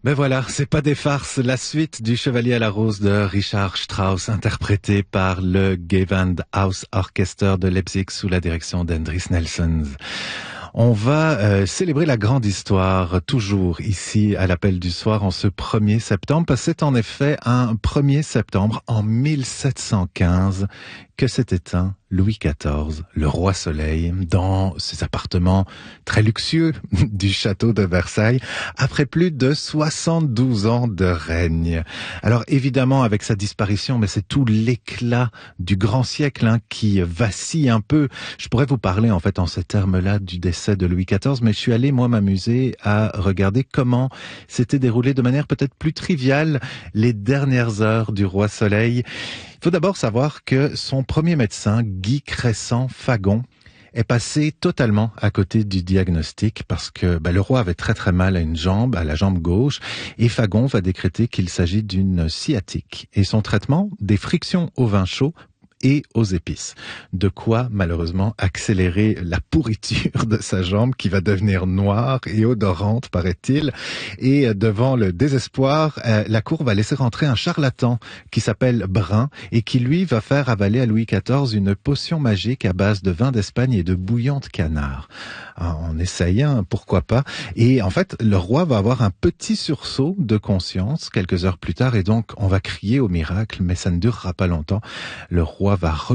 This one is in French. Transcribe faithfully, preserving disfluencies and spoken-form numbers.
Ben voilà, c'est pas des farces. La suite du Chevalier à la Rose de Richard Strauss, interprété par le Gewandhaus Orchester de Leipzig sous la direction d'Hendris Nelsons. On va euh, célébrer la grande histoire, toujours ici à l'Appel du Soir en ce premier septembre, parce que c'est en effet un premier septembre en mille sept cent quinze que s'est éteint Louis quatorze, le roi Soleil, dans ses appartements très luxueux du château de Versailles, après plus de soixante-douze ans de règne. Alors évidemment, avec sa disparition, mais c'est tout l'éclat du grand siècle hein, qui vacille un peu. Je pourrais vous parler en fait en ces termes-là du décès de Louis quatorze, mais je suis allé moi m'amuser à regarder comment s'était déroulé de manière peut-être plus triviale les dernières heures du roi Soleil. Il faut d'abord savoir que son premier médecin, Guy Crescent-Fagon, est passé totalement à côté du diagnostic parce que bah, le roi avait très très mal à une jambe, à la jambe gauche, et Fagon va décréter qu'il s'agit d'une sciatique. Et son traitement, des frictions au vin chaud et aux épices. De quoi, malheureusement, accélérer la pourriture de sa jambe qui va devenir noire et odorante, paraît-il. Et devant le désespoir, euh, la cour va laisser rentrer un charlatan qui s'appelle Brun et qui, lui, va faire avaler à Louis quatorze une potion magique à base de vin d'Espagne et de bouillon de canard. En essayant, pourquoi pas. Et en fait, le roi va avoir un petit sursaut de conscience quelques heures plus tard et donc on va crier au miracle, mais ça ne durera pas longtemps. Le roi va